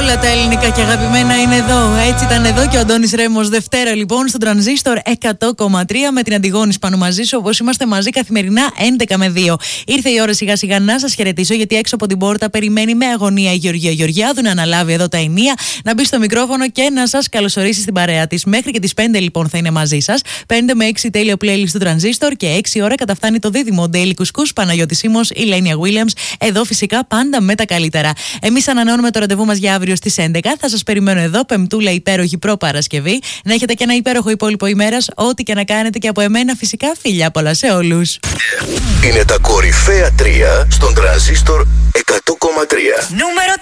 Όλα τα ελληνικά και αγαπημένα είναι εδώ. Έτσι ήταν εδώ και ο Αντώνης Ρέμος. Δευτέρα λοιπόν στον Τρανζίστορ 100,3 με την Αντιγόνη πάνω μαζί σου. Όπως είμαστε μαζί καθημερινά 11 με 2. Ήρθε η ώρα σιγά σιγά να σας χαιρετήσω, γιατί έξω από την πόρτα περιμένει με αγωνία η Γεωργία Γεωργιάδου να αναλάβει εδώ τα ενία, να μπει στο μικρόφωνο και να σας καλωσορίσει στην παρέα της. Μέχρι και τις 5 λοιπόν θα είναι μαζί σας. 5 με 6 τέλειο playlist του Τρανζίστορ και 6 ώρα καταφτάνει το δίδυμο Daily Κουσκούς Παναγιώτης Σίμος, Ηλένια Williams. Εδώ φυσικά πάντα με τα καλύτερα. Εμείς ανανεώνουμε το ραντεβού μας για αύριο στις 11. Θα σας περιμένω εδώ, Πεμπτούλα υπέροχη προ-Παρασκευή. Να έχετε και ένα υπέροχο υπόλοιπο ημέρας, ό,τι και να κάνετε, και από εμένα φυσικά φιλιά πολλά σε όλους. Είναι τα κορυφαία 3 στον Τρανζίστορ 100,3. Νούμερο